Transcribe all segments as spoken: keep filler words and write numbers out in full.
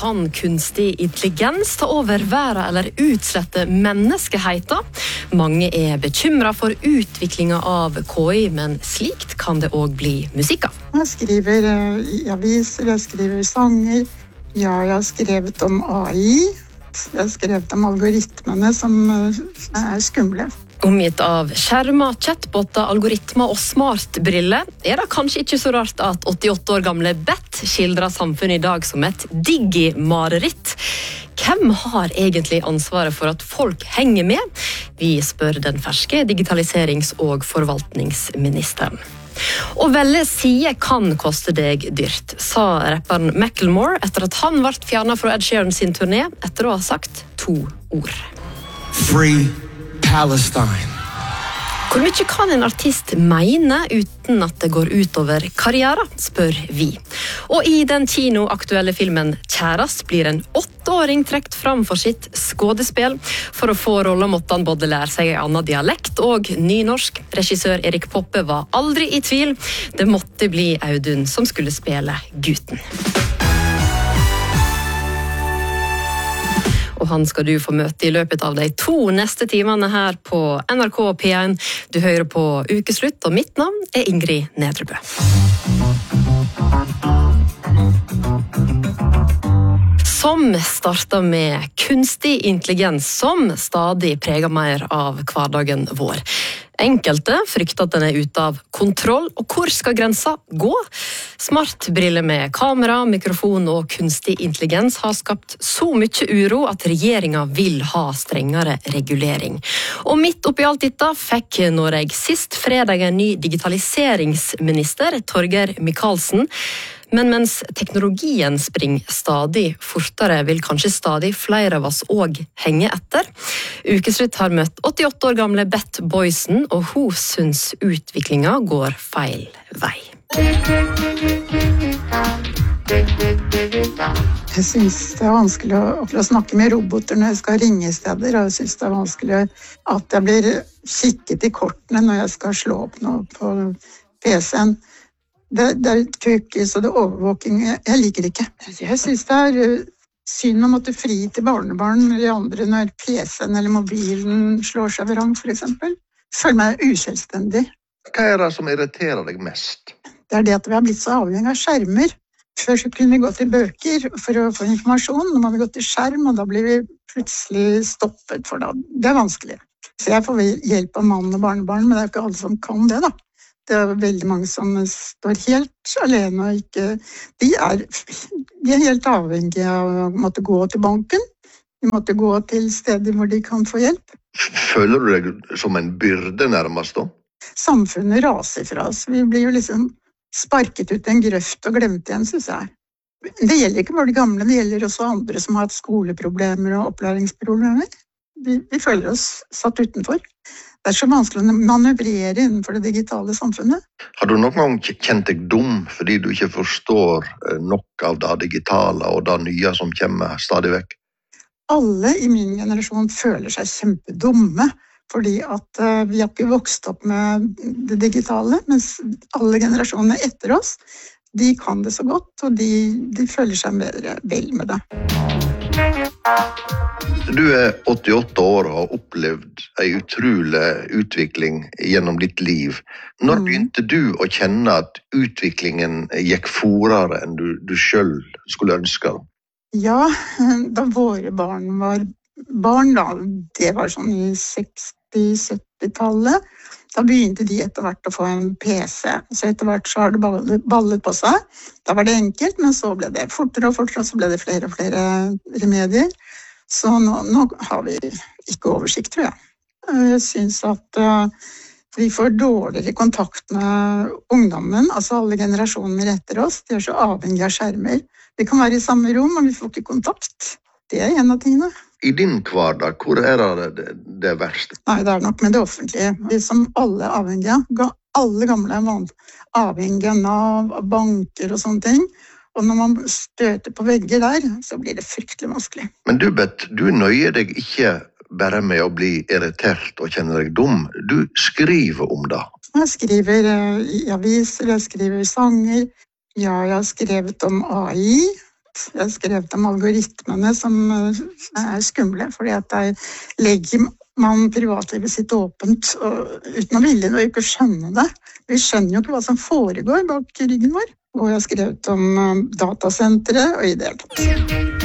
kan kunstig intelligens ta over verden eller utslette menneskeheten? Mange er bekymret for utviklingen av K I, men slikt kan det også bli musikk av. Jeg skriver i aviser, jeg skriver sanger. Ja, jeg har skrevet om A I. Jeg har skrevet om algoritmene som er skumle. Omgitt av skjermer, chatboter, algoritmer og smartbriller, er det kanskje ikke så rart at åttiåtte år gamle Beth skildrer samfunnet i dag som et digi-mareritt. Hvem har egentlig ansvaret for at folk henger med? Vi spør den ferske digitaliserings- og forvaltningsministeren. Å velge side kan koste deg dyrt, sa rapperen Macklemore etter at han ble fjernet fra Ed Sheeran sin turné etter å ha sagt to ord. Free Palestine. Hvor mye kan en artist mene uten at det går utover karrieren, spør vi. Og i den kinoaktuelle filmen Kjærast blir en åtteåring trekt fram for sitt skådespill. For å få rollen måtte han både lære seg en annen dialekt og nynorsk. Regissør Erik Poppe var aldri i tvil. Det måtte bli Audun som skulle spille gutten. Og han skal du få møte i løpet av de to neste timene her på N R K P én. Du hører på Ukeslutt, og mitt navn er Ingrid Nedrebø. Som starter med kunstig intelligens, som stadig preger mer av hverdagen vår. Enkelte frykter at den er ute av kontroll, og hvor skal grensa gå? Smartbriller med kamera, mikrofon og kunstig intelligens har skapt så mye uro at regjeringen vil ha strengere regulering. Og midt oppi alt dette fikk Norge sist fredag en ny digitaliseringsminister, Torgeir Micaelsen. Men mens teknologien springer stadig fortere, vil kanskje stadig flere av oss også henge etter. Ukeslutt har møtt åttiåtte år gamle Beth Boysen, og hun synes utviklingen går feil vei. Jeg synes det er vanskelig å, å snakke med roboter når jeg skal ringe steder, og jeg synes det er vanskelig at jeg blir kikket i kortene når jeg skal slå opp noe på P C-en. Det, det er cookies og det er overvåking. Jeg, jeg liker det ikke. Jeg synes det er synd å måtte fri til barnebarn eller andre når P C-en eller mobilen slår seg ved rang, for eksempel. Jeg føler meg uselvstendig. Hva er det som irriterer deg mest? Det er det at vi har blitt så avhengig av skjermer. Før så kunne vi gå til bøker for å få informasjon. Nå må vi gå til skjerm, og da blir vi plutselig stoppet for det. Det er vanskelig. Så jeg får hjelp av mann og barnebarn, men det er jo ikke alle som kan det, da. Det er veldig mange som står helt alene og ikke... De er, de er helt avhengige av å måtte gå til banken. De måtte gå til steder hvor de kan få hjelp. Føler du deg som en byrde nærmest da? Samfunnet raser fra oss. Vi blir jo liksom sparket ut en grøft og glemt igjen, synes jeg. Det gjelder ikke bare de gamle, det gjelder også andre som har hatt skoleproblemer og opplæringsproblemer. Vi, vi føler oss satt utenfor. Det er så vanskelig å manøvrere innenfor det digitale samfunnet. Har du noen gang kjent deg dum fordi du ikke forstår nok av det digitale og det nye som kommer stadig vekk? Alle i min generasjon føler seg kjempedumme, fordi at uh, vi har ikke vokst opp med det digitale, mens alle generasjonene etter oss, de kan det så godt, og de, de føler seg mer vel med det. Du er åttiåtte år og har opplevd en utrolig utvikling gjennom ditt liv. Når begynte du å kjenne at utviklingen gikk fortere enn du, du selv skulle ønske? Ja, da våre barn var barn, da, det var sånn i seksti-sytti-tallet, da begynte de etter hvert å få en P C. Så etter hvert så har det ballet, ballet på seg. Da var det enkelt, men så ble det fortere og fortere, så ble det flere og flere remedier. Så nå, nå har vi ikke oversikt, tror jeg. Jeg synes at uh, vi får dårligere kontakt med ungdommen, altså alle generasjoner etter oss. De er så avhengige av skjermer. Vi kan være i samme rom, men vi får ikke kontakt. Det er en av tingene. I din hverdag, hvor er det det, det verste? Nei, det er nok med det offentlige. Vi som alle er avhengige av. Alle gamle er avhengige av Nav, av banker og sånne ting. Og når man støter på vegger der, så blir det fryktelig vanskelig. Men du, Beth, du nøyer deg ikke bare med å bli irritert og kjenne deg dum. Du skriver om det. Jeg skriver i aviser, jeg skriver sanger. Ja, jeg har skrevet om A I. Jeg skrev om algoritmene som er skumle, fordi at der legger man privatlivet sitt åpent, og, uten å ville det og ikke skjønne det. Vi skjønner jo ikke hva som foregår bak ryggen vår. Og jeg har skrevet om datasentre og i det hele tatt.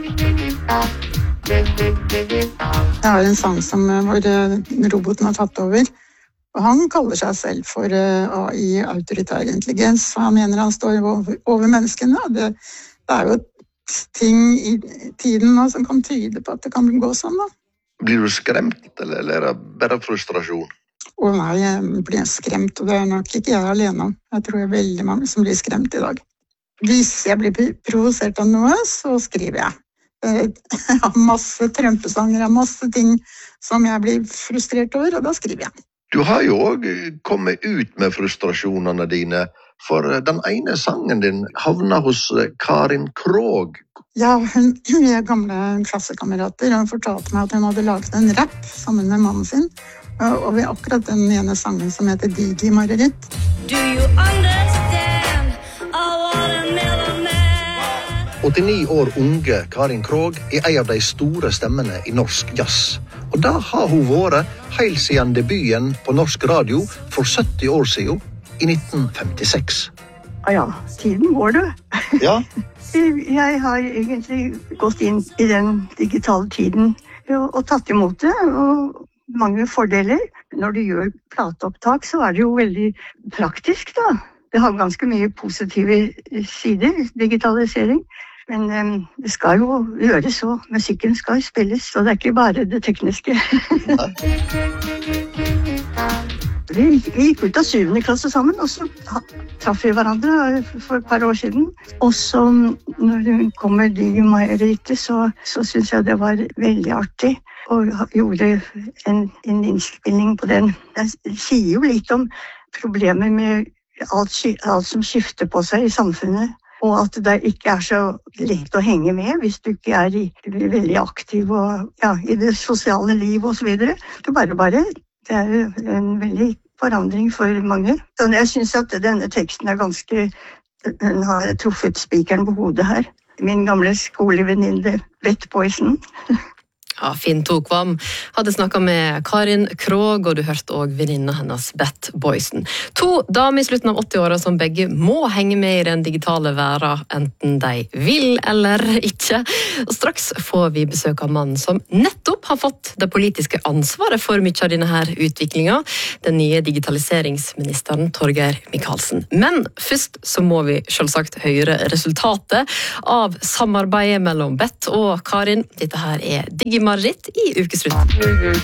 Jeg har en sang som hvor roboten har tatt over, og han kaller seg selv for A I, autoritær intelligens, og han mener han står over, over menneskene. Det, det er jo ting i tiden nå som kan tyde på at det kan gå sånn da. Blir du skremt, eller er det bare frustrasjon? Å nei, jeg blir skremt, og det er nok ikke jeg alene om. Jeg tror det er veldig mange som blir skremt i dag. Hvis jeg blir provosert av noe, så skriver jeg. Jeg har masse trømpesanger, jeg har masse ting som jeg blir frustrert over, og da skriver jeg. Du har jo også kommet ut med frustrasjonene dine, for den ene sangen din havna hos Karin Krog. Ja, hun er gamle klassekamerater, og hun fortalte meg at hun hadde laget en rap sammen med mannen sin, og ved akkurat den ene sangen som heter Digi Mareritt. Do you understand? I wanna never man. åttini år unge Karin Krog er en av de store stemmene i norsk jazz. Og da har hun vært helt siden debuten på norsk radio for sytti år siden, i nitten femtiseks. Ah ja, tiden går det. Ja. Jeg har egentlig gått inn i den digitale tiden og, og tatt imot det, og mange fordeler. Når du gjør plateopptak, så er det jo veldig praktisk da. Det har ganske mye positive sider, digitalisering. Men um, det skal jo gjøres, og musikken skal spilles, så det er ikke bare det tekniske. vi, vi gikk ut av syvende klasse sammen, og så traff vi hverandre for et par år siden. Og så når det kommer Digi Mareritt, så, så synes jeg det var veldig artig, og gjorde en, en innspilling på den. Jeg sier jo litt om problemer med alt, alt som skifter på seg i samfunnet. Og at det ikke er så lett å henge med hvis du ikke er i, veldig aktiv og, ja, i det sosiale liv og så videre. Det er bare bare. Det er en veldig forandring for mange. Så jeg synes at denne teksten er ganske, den har truffet spikeren på hodet her. Min gamle skolevenninne, Beth Boysen. Ja, Finn Tokvam hadde snakket med Karin Krog, og du hørte også venninna hennes Beth Boysen. To damer i slutten av åtti-åra som begge må henge med i den digitale verden, enten de vil eller ikke. Og straks får vi besøk av mannen som nettopp har fått det politiske ansvaret for mye av denne her utviklingen, den nye digitaliseringsministeren Torgeir Micaelsen. Men først så må vi selvsagt høre resultatet av samarbeidet mellom Beth og Karin. Dette her er Digi Mareritt i Ukeslutt.